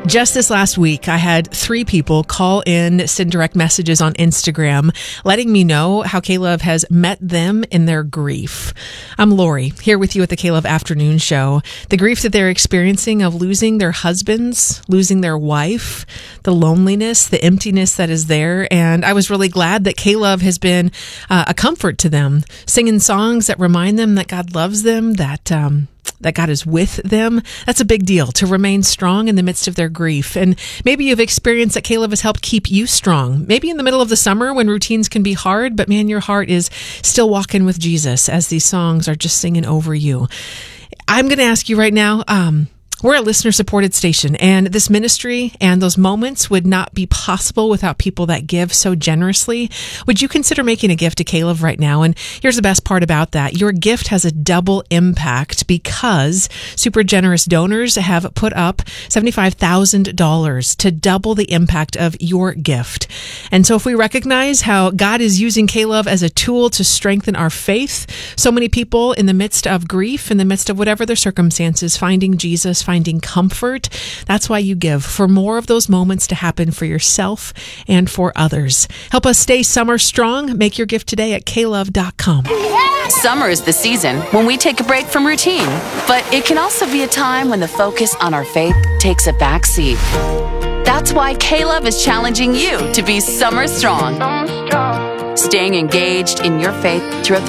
Just this last week, I had 3 people call in, send direct messages on Instagram, letting me know how K-Love has met them in their grief. I'm Lori, here with you at the K-Love Afternoon Show. The grief that they're experiencing of losing their husbands, losing their wife, the loneliness, the emptiness that is there. And I was really glad that K-Love has been a comfort to them, singing songs that remind them that God loves them, that God is with them. That's a big deal, to remain strong in the midst of their grief. And maybe you've experienced that K-Love has helped keep you strong. Maybe in the middle of the summer when routines can be hard, but man, your heart is still walking with Jesus as these songs are just singing over you. I'm going to ask you right now, we're a listener-supported station, and this ministry and those moments would not be possible without people that give so generously. Would you consider making a gift to K-Love right now? And here's the best part about that. Your gift has a double impact because super generous donors have put up $75,000 to double the impact of your gift. And so if we recognize how God is using K-Love as a tool to strengthen our faith, so many people in the midst of grief, in the midst of whatever their circumstances, finding Jesus, finding comfort. That's why you give, for more of those moments to happen for yourself and for others. Help us stay summer strong. Make your gift today at klove.com. Summer is the season when we take a break from routine, but it can also be a time when the focus on our faith takes a back seat. That's why K-Love is challenging you to be summer strong, staying engaged in your faith throughout the